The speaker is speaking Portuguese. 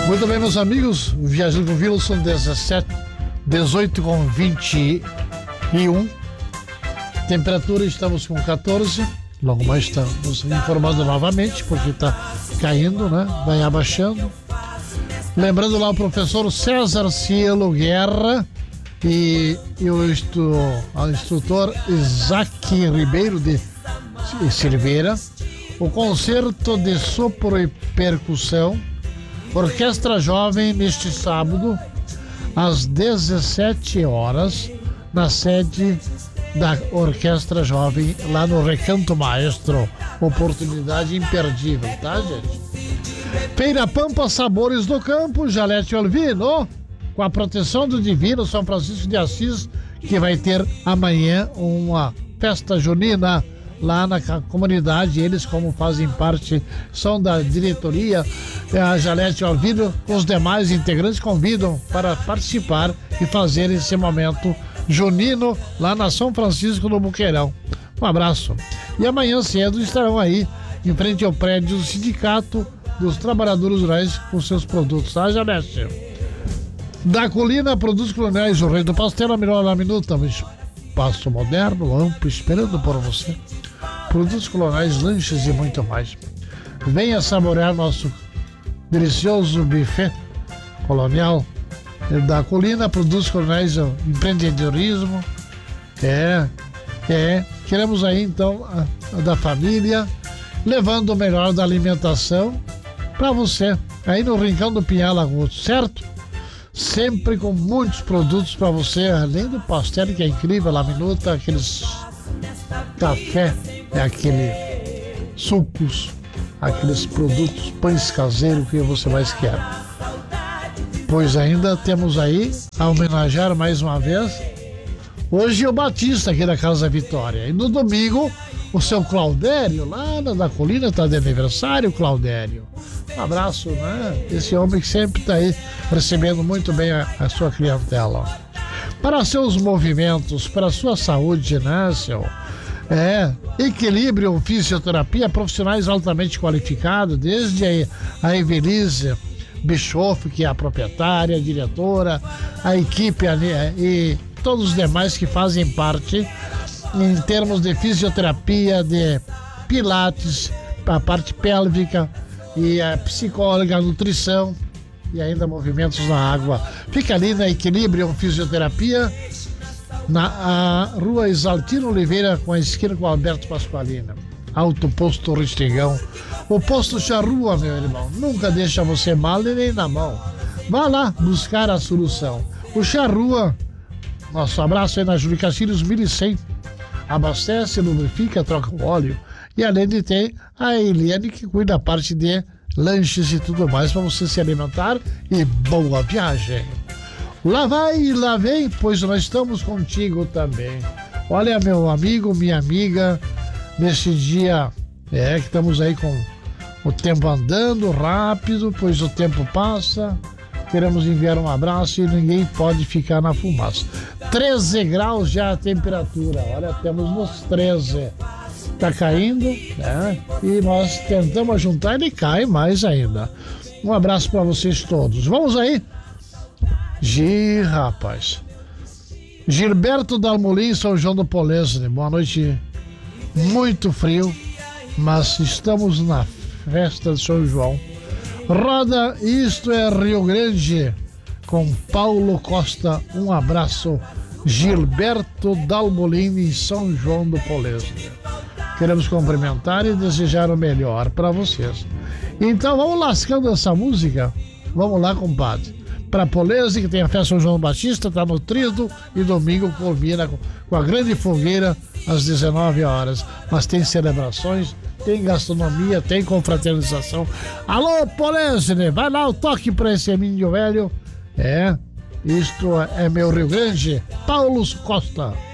Muito bem, meus amigos, Viajando com Vila são 18h21. Temperatura, estamos com 14. Logo mais estamos informando novamente, porque está caindo, né? Vai abaixando. Lembrando lá o professor César Cielo Guerra e o instrutor Isaac Ribeiro de Silveira. O concerto de sopro e percussão. Orquestra Jovem neste sábado, às 17 horas, na sede da Orquestra Jovem, lá no Recanto Maestro. Oportunidade imperdível, tá, gente? Feira Pampa, Sabores do Campo, Jalete Olvino, com a proteção do Divino São Francisco de Assis, que vai ter amanhã uma festa junina lá na comunidade. Eles, como fazem parte, são da diretoria, a Jalete Alvino, os demais integrantes convidam para participar e fazer esse momento junino lá na São Francisco do Buqueirão. Um abraço. E amanhã cedo estarão aí em frente ao prédio do Sindicato dos Trabalhadores Rurais com seus produtos, tá, Jalete? Da Colina, Produtos Coloniais, o Rei do Pastel, a melhor na minuta, um espaço moderno, amplo, esperando por você. Produtos coloniais, lanches e muito mais. Venha saborear nosso delicioso buffet colonial da Colina, Produtos Coloniais, empreendedorismo. Queremos aí então a da família, levando o melhor da alimentação para você, aí no Rincão do Pinhal Lagoa, certo? Sempre com muitos produtos para você, além do pastel que é incrível, a minuta, aqueles café, aquele sucos, aqueles produtos, pães caseiros que você mais quer. Pois ainda temos aí a homenagear mais uma vez hoje o Batista aqui da Casa Vitória. E no domingo o seu Claudério lá da Colina está de aniversário, Claudério. Um abraço, né? Esse homem que sempre está aí recebendo muito bem a sua clientela. Para seus movimentos, para a sua saúde, né, seu? Equilíbrio, fisioterapia, profissionais altamente qualificados, desde a Evelise Bischoff, que é a proprietária, a diretora, a equipe e todos os demais que fazem parte em termos de fisioterapia, de pilates, a parte pélvica e a psicóloga, a nutrição e ainda movimentos na água. Fica ali na Equilíbrio Fisioterapia, na rua Exaltino Oliveira, com a esquina com Alberto Pasqualina. Alto Posto Restingão. O Posto Charrua, meu irmão, nunca deixa você mal e nem na mão. Vá lá buscar a solução. O Charrua, nosso abraço aí na Júlio Castilhos 1100. Abastece, lubrifica, troca o óleo. E além de ter a Eliane, que cuida da parte de lanches e tudo mais para você se alimentar. E boa viagem. Lá vai e lá vem, pois nós estamos contigo também. Olha, meu amigo, minha amiga, neste dia que estamos aí com o tempo andando rápido, pois o tempo passa. Queremos enviar um abraço e ninguém pode ficar na fumaça. 13 graus já a temperatura, olha, temos nos 13. Está caindo, né? E nós tentamos juntar, ele cai mais ainda. Um abraço para vocês todos. Vamos aí? Rapaz. Gilberto Dalmolin, São João do Polesne. Boa noite. Muito frio, mas estamos na festa de São João. Roda Isto é Rio Grande com Paulo Costa. Um abraço. Gilberto Dalmolin em São João do Polesne. Queremos cumprimentar e desejar o melhor para vocês. Então vamos lascando essa música. Vamos lá, compadre. Para Polesne, que tem a festa São João Batista, está nutrido e domingo culmina com a grande fogueira às 19 horas. Mas tem celebrações, tem gastronomia, tem confraternização. Alô, Polesne, vai lá o toque para esse índio velho. Isto é meu Rio Grande. Paulo Costa.